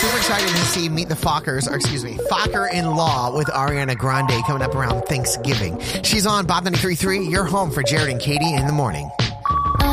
Super excited to see Meet the Fockers, or excuse me, Focker in Law with Ariana Grande coming up around Thanksgiving. She's on Bob 93.3, your home for Jared and Katie in the morning.